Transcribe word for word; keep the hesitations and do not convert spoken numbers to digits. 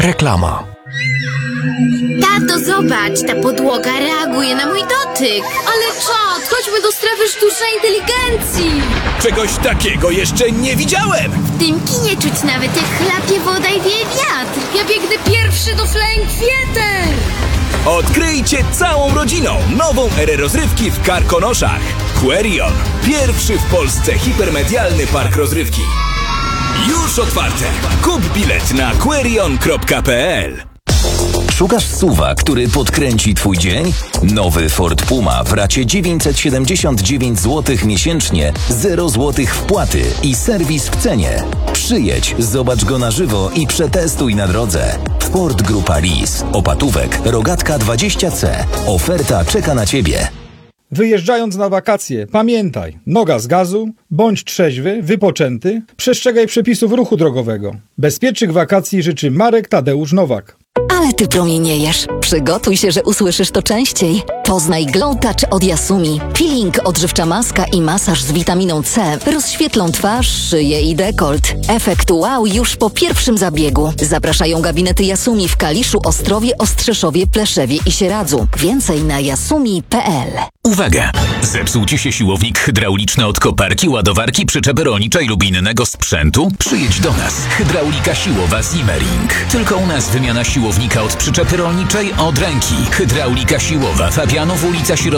Reklama. Tato, zobacz, ta podłoga reaguje na mój dotyk. Ale czad, chodźmy do strefy sztucznej inteligencji. Czegoś takiego jeszcze nie widziałem. W tym kinie czuć nawet jak chlapie woda i wieje wiatr. Ja biegnę pierwszy do Flying Theater. Odkryjcie całą rodziną nową erę rozrywki w Karkonoszach. Querion. Pierwszy w Polsce hipermedialny park rozrywki. Już otwarte. Kup bilet na querion kropka p l. Szukasz suwa, który podkręci Twój dzień? Nowy Ford Puma w racie dziewięćset siedemdziesiąt dziewięć złotych miesięcznie, zero złotych wpłaty i serwis w cenie. Przyjedź, zobacz go na żywo i przetestuj na drodze. Ford Grupa Lis, Opatówek, Rogatka dwadzieścia C. Oferta czeka na Ciebie. Wyjeżdżając na wakacje, pamiętaj, noga z gazu, bądź trzeźwy, wypoczęty, przestrzegaj przepisów ruchu drogowego. Bezpiecznych wakacji życzy Marek Tadeusz Nowak. Ale ty promieniejesz. Przygotuj się, że usłyszysz to częściej. Poznaj Glow Touch od Yasumi. Peeling, odżywcza maska i masaż z witaminą C rozświetlą twarz, szyję i dekolt. Efekt wow już po pierwszym zabiegu. Zapraszają gabinety Yasumi w Kaliszu, Ostrowie, Ostrzeszowie, Pleszewie i Sieradzu. Więcej na yasumi kropka p l. Uwaga! Zepsuł Ci się siłownik hydrauliczny od koparki, ładowarki, przyczepy rolniczej lub innego sprzętu? Przyjedź do nas. Hydraulika siłowa Zimmering. Tylko u nas wymiana siłownika od przyczepy rolniczej od ręki. Hydraulika siłowa. Fabianów, ulica Środkowa.